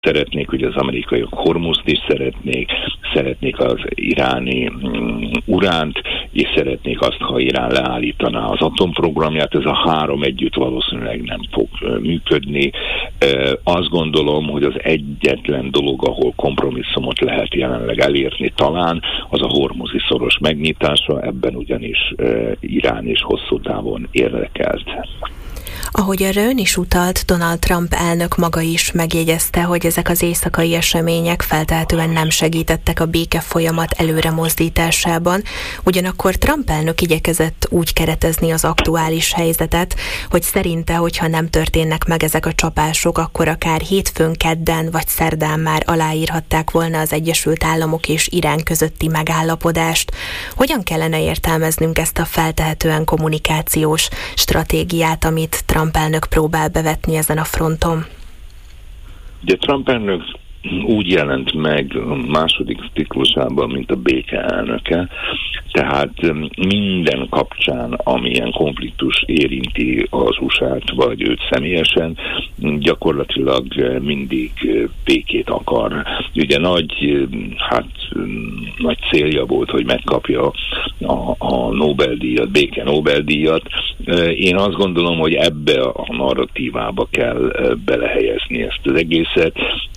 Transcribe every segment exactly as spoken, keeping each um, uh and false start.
szeretnék, hogy az amerikaiak Hormuzt is szeretnék, szeretnék az iráni um, uránt, és szeretnék azt, ha Irán leállítaná az atomprogramját. Ez a három együtt valószínűleg nem fog uh, működni. Uh, azt gondolom, hogy az egyetlen dolog, ahol kompromisszumot lehet jelenleg elérni talán, az a hormuzi szoros megnyitása, ebben ugyanis uh, Irán is hosszú távon érdekelt. Ahogy arra ön is utalt, Donald Trump elnök maga is megjegyezte, hogy ezek az éjszakai események feltehetően nem segítettek a béke folyamat előre mozdításában. Ugyanakkor Trump elnök igyekezett úgy keretezni az aktuális helyzetet, hogy szerinte, hogyha nem történnek meg ezek a csapások, akkor akár hétfőn, kedden vagy szerdán már aláírhatták volna az Egyesült Államok és Irán közötti megállapodást. Hogyan kellene értelmeznünk ezt a feltehetően kommunikációs stratégiát, amit Trump elnök próbál bevetni ezen a fronton? Ugye Trump elnök úgy jelent meg a második ciklusában, mint a béke elnöke, tehát minden kapcsán, amilyen konfliktus érinti az u es á-t, vagy őt személyesen, gyakorlatilag mindig békét akar. Ugye nagy, hát, nagy célja volt, hogy megkapja a, a Nobel-díjat, béke Nobel-díjat. Én azt gondolom, hogy ebbe a narratívába kell belehelyezni ezt az egészet,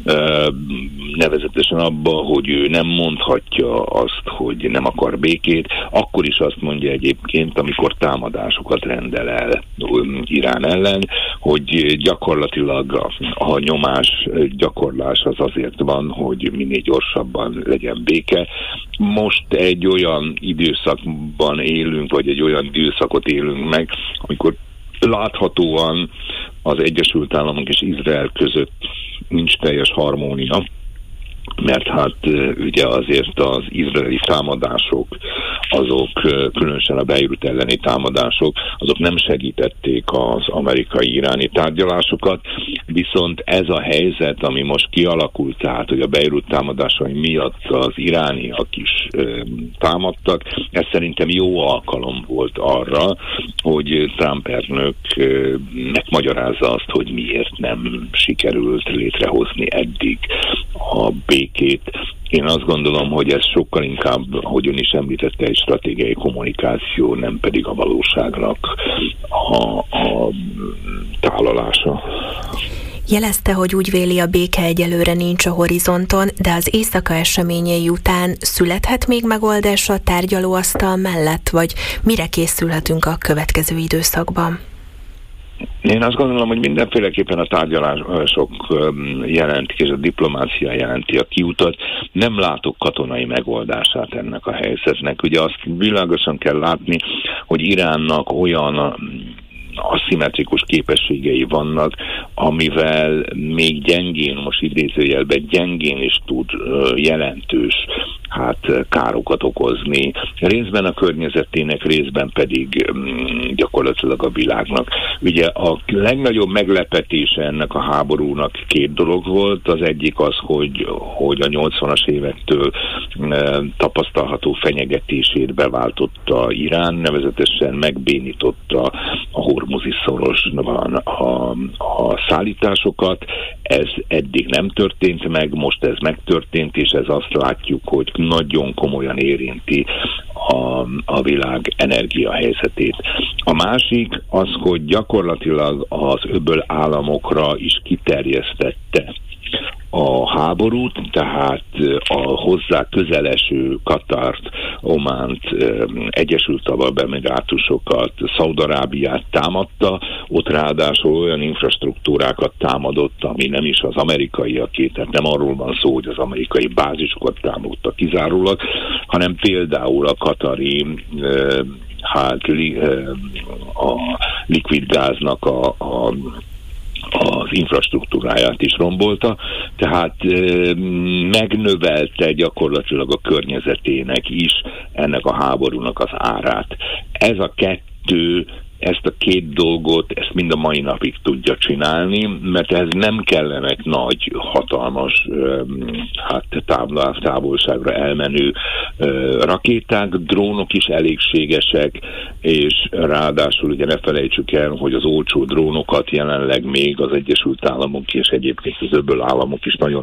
nevezetesen abba, hogy ő nem mondhatja azt, hogy nem akar békét, akkor is azt mondja egyébként, amikor támadásokat rendel el Irán ellen, hogy gyakorlatilag a, a nyomás gyakorlás az azért van, hogy minél gyorsabban legyen béke. Most egy olyan időszakban élünk, vagy egy olyan időszakot élünk meg, amikor láthatóan az Egyesült Államok és Izrael között nincs teljes harmónia, mert hát ugye azért az izraeli támadások, azok különösen a Beirut elleni támadások, azok nem segítették az amerikai-iráni tárgyalásokat, viszont ez a helyzet, ami most kialakult, tehát hogy a Beirut támadásai miatt az irániak is támadtak, ez szerintem jó alkalom volt arra, hogy Trump elnök megmagyarázza azt, hogy miért nem sikerült létrehozni eddig a békét. Én azt gondolom, hogy ez sokkal inkább, ahogy ön is említette, egy stratégiai kommunikáció, nem pedig a valóságnak a, a tálalása. Jelezte, hogy úgy véli, a béke egyelőre nincs a horizonton, de az éjszaka eseményei után születhet még megoldás a tárgyalóasztal mellett, vagy mire készülhetünk a következő időszakban? Én azt gondolom, hogy mindenféleképpen a tárgyalások jelentik, és a diplomácia jelenti a kiutat. Nem látok katonai megoldását ennek a helyzetnek. Ugye azt világosan kell látni, hogy Iránnak olyan aszimmetrikus képességei vannak, amivel még gyengén, most idézőjelben gyengén is tud jelentős hát károkat okozni. Részben a környezetének, részben pedig gyakorlatilag a világnak. Ugye a legnagyobb meglepetése ennek a háborúnak két dolog volt. Az egyik az, hogy, hogy a nyolcvanas évektől tapasztalható fenyegetését beváltotta Irán, nevezetesen megbénította a hormuzi szorosban a, a szállításosokat. Ez eddig nem történt meg, most ez megtörtént, és ez azt látjuk, hogy nagyon komolyan érinti a, a világ energiahelyzetét. A másik az, hogy gyakorlatilag az öböl államokra is kiterjesztette a háborút, tehát a hozzá közeleső Katart, Ománt, Egyesült Arab Emirátusokat, Szaúd-Arábiát támadta, ott ráadásul olyan infrastruktúrákat támadott, ami nem is az amerikaiaké, tehát nem arról van szó, hogy az amerikai bázisokat támadta kizárólag, hanem például a katari hát a likvid gáznak a, a az infrastruktúráját is rombolta, tehát e, megnövelte gyakorlatilag a környezetének is ennek a háborúnak az árát. Ez a kettő ezt a két dolgot, ezt mind a mai napig tudja csinálni, mert ehhez nem kellenek nagy, hatalmas, hát távol, távolságra elmenő rakéták, drónok is elégségesek, és ráadásul ugye ne felejtsük el, hogy az olcsó drónokat jelenleg még az Egyesült Államok és egyébként az öböl államok is nagyon